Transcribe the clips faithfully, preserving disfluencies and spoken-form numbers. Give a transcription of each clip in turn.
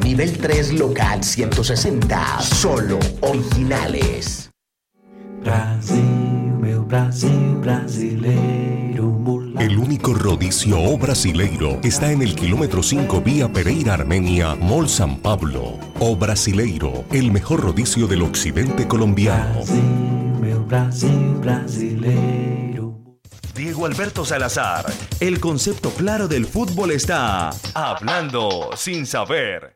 nivel tres, local ciento sesenta. Solo originales. Brasil, meu Brasil brasileiro, mulata. El único rodicio o brasileiro está en el kilómetro cinco vía Pereira Armenia, Mall San Pablo. O Brasileiro, el mejor rodicio del occidente colombiano. Brasil, meu Brasil brasileiro. Diego Alberto Salazar, el concepto claro del fútbol está hablando sin saber.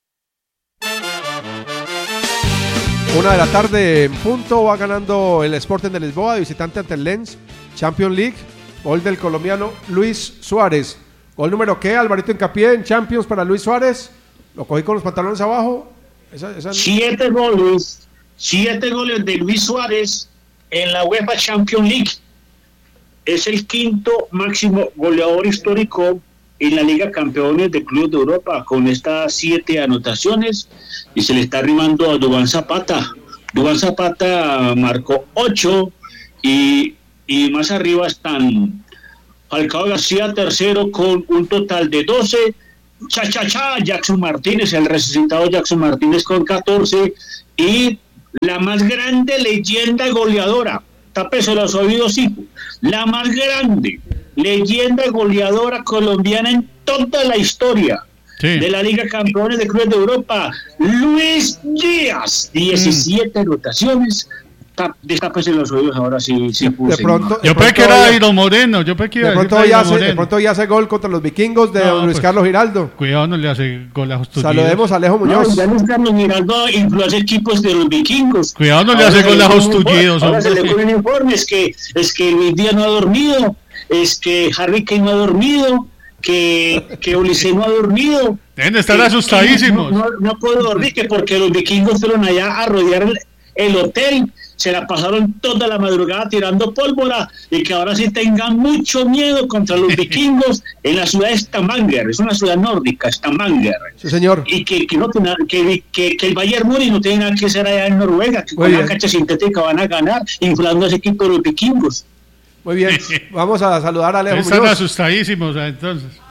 Una de la tarde en punto, va ganando el Sporting de Lisboa, visitante ante el Lens, Champions League, gol del colombiano Luis Suárez. Gol número ¿qué? Alvarito Hincapié en Champions para Luis Suárez. Lo cogí con los pantalones abajo. Esa, esa... Siete goles, siete goles de Luis Suárez en la UEFA Champions League. Es el quinto máximo goleador histórico en la Liga Campeones de Clubes de Europa, con estas siete anotaciones, y se le está arrimando a Duván Zapata. Duván Zapata marcó ocho, y, y más arriba están Falcao García tercero con un total de doce, cha cha cha Jackson Martínez, el resucitado Jackson Martínez con catorce, y la más grande leyenda goleadora, tápese los oídos, hijo, la más grande leyenda goleadora colombiana en toda la historia sí. de la Liga Campeones de Clubes de Europa, Luis Díaz, diecisiete mm. anotaciones. Destápese los oídos, ahora sí se puso. De pronto, yo pensé que era Dairo Moreno, yo pensé que iba de pronto ya hace, de pronto ya hace gol contra los vikingos de no, Luis pues, Carlos Giraldo. Cuidado, no le hace gol a Justullidos. Saludemos a Alejo Muñoz. No, ya Luis Carlos Giraldo influye equipos de los vikingos. Cuidado, no le hace gol a Justullidos. Ahora se le ponen informes que es que Luis Díaz no ha dormido, es que Harry Kane no ha dormido, que, que Ulises no ha dormido. Deben de estar que, asustadísimos. Que no, no, no puedo dormir, que porque los vikingos fueron allá a rodear el, el hotel, se la pasaron toda la madrugada tirando pólvora, y que ahora sí tengan mucho miedo contra los vikingos en la ciudad de Stavanger, es una ciudad nórdica, Stavanger. Sí, señor. Y que, que, no tiene, que, que, que el Bayern Múnich no tiene nada que hacer allá en Noruega, que Muy con bien. la cancha sintética van a ganar, inflando a ese equipo de los vikingos. Muy bien, vamos a saludar a Alejo Están Muñoz. asustadísimos entonces.